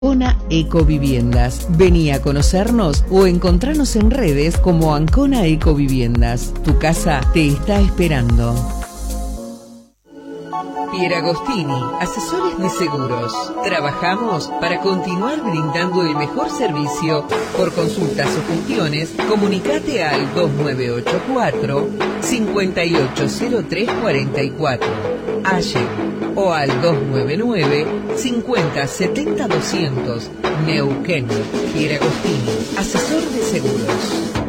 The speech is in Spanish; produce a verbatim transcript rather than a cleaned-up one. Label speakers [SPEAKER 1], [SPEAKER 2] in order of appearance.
[SPEAKER 1] Ancona Ecoviviendas. Vení a conocernos o encontrarnos en redes como Ancona Ecoviviendas. Tu casa te está esperando. Pieragostini, asesores de seguros. Trabajamos para continuar brindando el mejor servicio. Por consultas o gestiones, comunicate al dos nueve ocho cuatro, cinco ocho cero tres cuatro cuatro. Aye, o al dos nueve nueve, cincuenta setenta doscientos. Neuquén. Pieragostini, asesor de seguros.